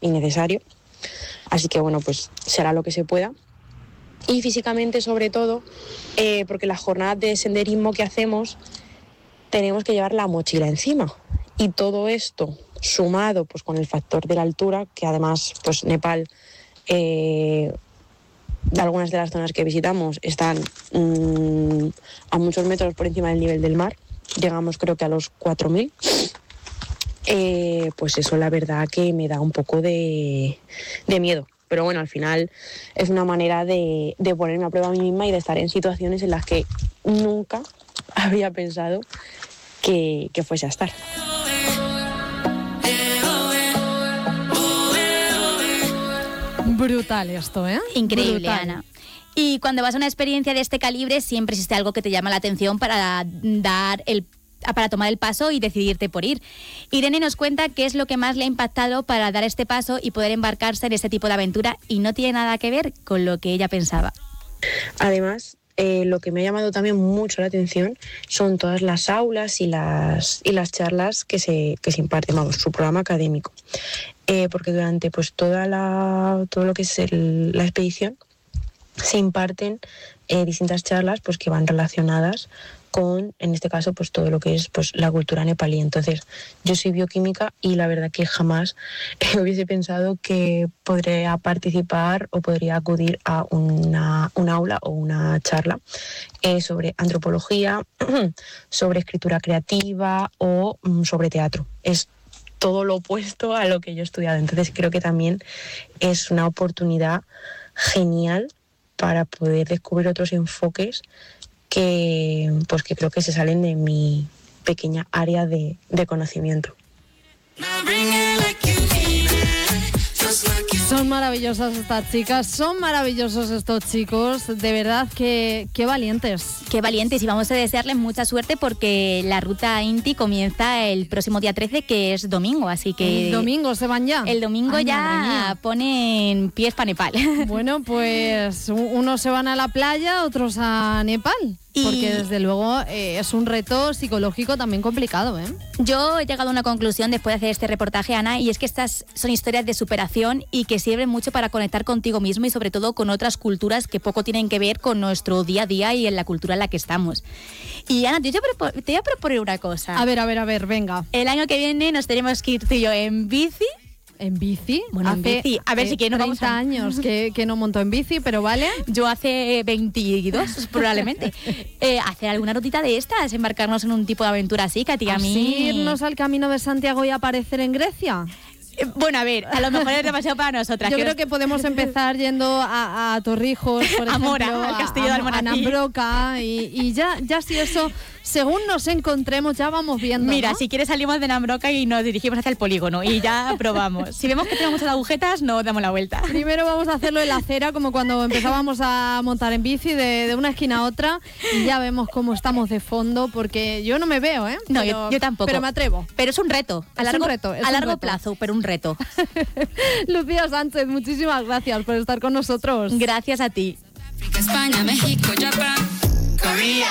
innecesario. Así que bueno, pues será lo que se pueda. Y físicamente sobre todo, porque las jornadas de senderismo que hacemos tenemos que llevar la mochila encima. Y todo esto sumado pues con el factor de la altura, que además pues Nepal, algunas de las zonas que visitamos están a muchos metros por encima del nivel del mar, llegamos creo que a los 4.000, pues eso la verdad que me da un poco de miedo. Pero bueno, al final es una manera de ponerme a prueba a mí misma y de estar en situaciones en las que nunca habría pensado que fuese a estar. Brutal esto, ¿eh? Increíble, Brutal. Ana. Y cuando vas a una experiencia de este calibre, siempre existe algo que te llama la atención para tomar el paso y decidirte por ir. Irene nos cuenta qué es lo que más le ha impactado para dar este paso y poder embarcarse en este tipo de aventura, y no tiene nada que ver con lo que ella pensaba. Además, lo que me ha llamado también mucho la atención son todas las aulas y las charlas que se imparten, vamos, su programa académico. Porque durante pues todo lo que es la expedición se imparten distintas charlas pues que van relacionadas con, en este caso, pues todo lo que es pues la cultura nepalí. Entonces, yo soy bioquímica y la verdad que jamás hubiese pensado que podría participar o podría acudir a un aula o una charla sobre antropología, sobre escritura creativa o sobre teatro. Es todo lo opuesto a lo que yo he estudiado. Entonces, creo que también es una oportunidad genial para poder descubrir otros enfoques que creo que se salen de mi pequeña área de conocimiento. Son maravillosas estas chicas, son maravillosos estos chicos, de verdad que qué valientes. Qué valientes, y vamos a desearles mucha suerte porque la ruta Inti comienza el próximo día 13, que es domingo, así que... El domingo se van ya. El domingo ya ponen pies para Nepal. Bueno, pues unos se van a la playa, otros a Nepal. Porque desde luego es un reto psicológico también complicado, ¿eh? Yo he llegado a una conclusión después de hacer este reportaje, Ana, y es que estas son historias de superación y que sirven mucho para conectar contigo mismo y sobre todo con otras culturas que poco tienen que ver con nuestro día a día y en la cultura en la que estamos. Y Ana, te voy a proponer una cosa. A ver, venga. El año que viene nos tenemos que ir tú y yo en bici. ¿En bici? Bueno, en bici. A ver si que no vamos 30 años que no monto en bici, pero vale. Yo hace 22, probablemente. Hacer alguna rutita de estas, embarcarnos en un tipo de aventura así, que a ti a mí... ¿Irnos al Camino de Santiago y aparecer en Grecia? Bueno, a ver, a lo mejor es demasiado para nosotras. Yo creo que podemos empezar yendo a Torrijos, por ejemplo, Mora, al castillo de Almonací, a Nambroca, y ya si eso, según nos encontremos, ya vamos viendo. Mira, ¿no? si quieres salimos de Nambroca y nos dirigimos hacia el polígono y ya probamos. Si vemos que tenemos muchas agujetas, nos damos la vuelta. Primero vamos a hacerlo en la acera, como cuando empezábamos a montar en bici de una esquina a otra, y ya vemos cómo estamos de fondo, porque yo no me veo, ¿eh? No, yo tampoco. Pero me atrevo. Pero es un reto. A largo plazo, pero un reto. Lucía Sánchez, muchísimas gracias por estar con nosotros. Gracias a ti. España, México, Japón, Corea.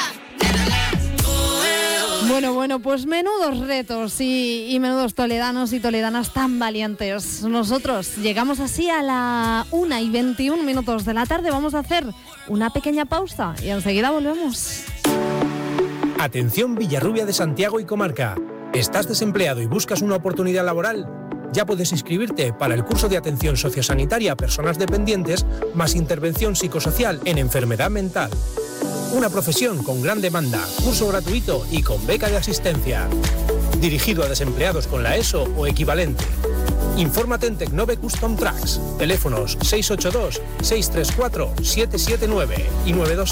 Bueno, pues menudos retos y menudos toledanos y toledanas tan valientes. Nosotros llegamos así a la 1:21 de la tarde. Vamos a hacer una pequeña pausa y enseguida volvemos. Atención Villarrubia de Santiago y comarca. ¿Estás desempleado y buscas una oportunidad laboral? Ya puedes inscribirte para el curso de atención sociosanitaria a personas dependientes más intervención psicosocial en enfermedad mental. Una profesión con gran demanda, curso gratuito y con beca de asistencia. Dirigido a desempleados con la ESO o equivalente. Infórmate en Tecnove Custom Tracks. Teléfonos 682-634-779 y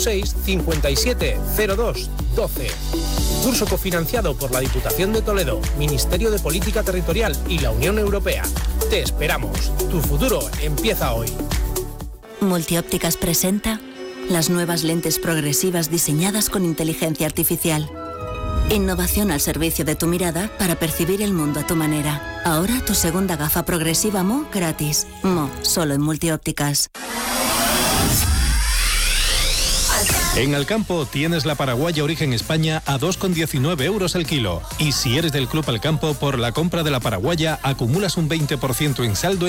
926-5702-12. Curso cofinanciado por la Diputación de Toledo, Ministerio de Política Territorial y la Unión Europea. Te esperamos. Tu futuro empieza hoy. Multiópticas presenta las nuevas lentes progresivas diseñadas con inteligencia artificial. Innovación al servicio de tu mirada para percibir el mundo a tu manera. Ahora tu segunda gafa progresiva Mo gratis. Mo, solo en Multiópticas. En Alcampo tienes la paraguaya Origen España a 2,19 euros el kilo. Y si eres del Club Alcampo, por la compra de la paraguaya acumulas un 20% en saldo